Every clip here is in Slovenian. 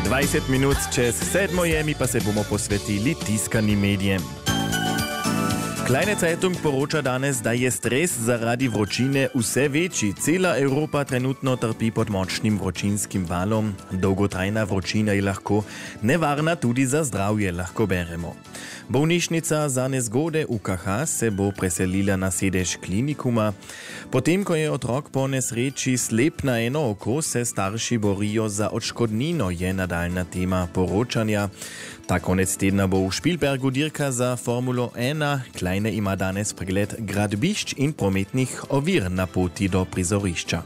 20 minut čez 7 je, mi pa se bomo posvetili tiskanim medijem. Kleine Zeitung poroča danes, da je stres zaradi vročine vse večji. Cela Evropa trenutno trpi pod močnim vročinskim valom. Dolgotrajna vročina je lahko nevarna tudi za zdravje, lahko beremo. Bolnišnica za nezgode UKH se bo preselila na sedež klinikuma. Potem, ko je otrok po nesreči slep na eno oko, se starši borijo za odškodnino, je nadaljna tema poročanja. Ta konec tedna bo v Špilbergu dirka za Formulo 1. Kleine ima danes pregled gradbišč in prometnih ovir na poti do prizorišča.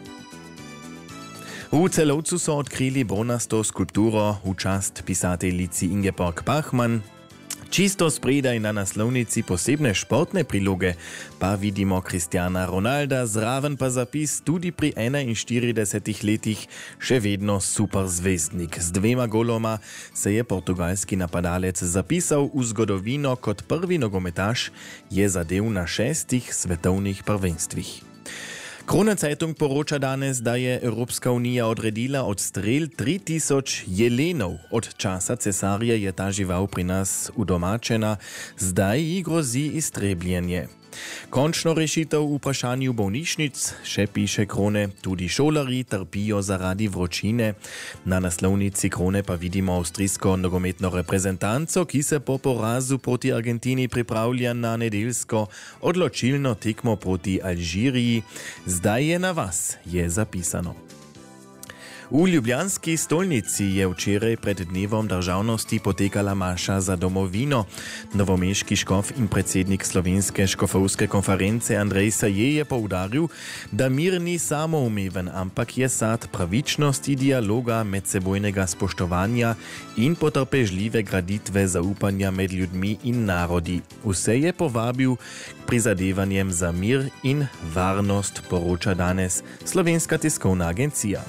V Celovcu so odkrili bronasto skulpturo v čast pisateljici Ingeborg Bachmann. Čisto spredaj na naslovnici posebne športne priloge pa vidimo Cristiana Ronalda, zraven pa zapis tudi pri 41 letih še vedno superzvezdnik. Z 2 goloma se je portugalski napadalec zapisal v zgodovino kot prvi nogometaš, je zadel na 6 svetovnih prvenstvih. Krone Zeitung poroča danes, da je Evropska unija odredila odstrel 3000 jelenov. Od časa cesarja je ta žival pri nas udomačena, zdaj ji grozi iztrebljenje. Končno rešitev v vprašanju bolnišnic, še piše Krone, tudi šolarji trpijo zaradi vročine. Na naslovnici Krone pa vidimo avstrijsko nogometno reprezentanco, ki se po porazu proti Argentini pripravlja na nedeljsko odločilno tekmo proti Alžiriji. Zdaj je na vas, je zapisano. V ljubljanski stolnici je včeraj pred dnevom državnosti potekala maša za domovino. Novomeški škof in predsednik Slovenske škofovske konference Andrej Saje je poudaril, da mir ni samoumeven, ampak je sad pravičnosti, dialoga, medsebojnega spoštovanja in potrpežljive graditve zaupanja med ljudmi in narodi. Vse je povabil k prizadevanjem za mir in varnost, poroča danes Slovenska tiskovna agencija.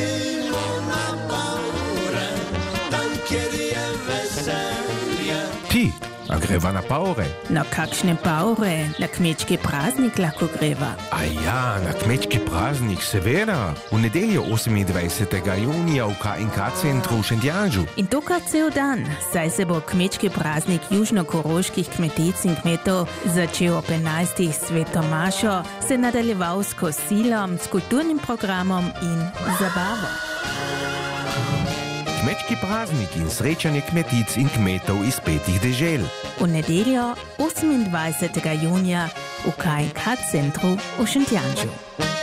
Ti, a greva na paure? Na kakšne paure? Na kmečki praznik lahko greva. A ja, na kmečki praznik, seveda. V nedeljo 28. junija v K&K centru v Šentjanžu. In to kar cel dan, saj se bo kmečki praznik južnokoroških kmetic in kmetov začel ob 11. sveto mašo, se nadaljeval s kosilom, s kulturnim programom in zabavo. Kmečki praznik in srečanje kmetic in kmetov iz 5 dežel. V nedeljo 28. junija v K&K centru v Šentjanžu.